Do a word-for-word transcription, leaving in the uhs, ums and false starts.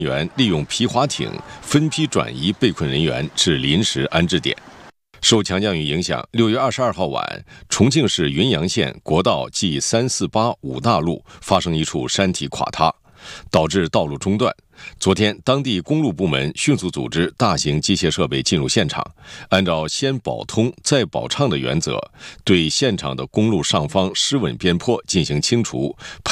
员利用皮划艇分批转移被困人员至临时安置点。受强降雨影响，六月二十二号晚，重庆市云阳县国道 G 三四八五大路发生一处山体垮塌，导致道路中断。昨天，当地公路部门迅速组织大型机械设备进入现场，按照先保通再保畅的原则，对现场的公路上方湿稳边坡进行清除。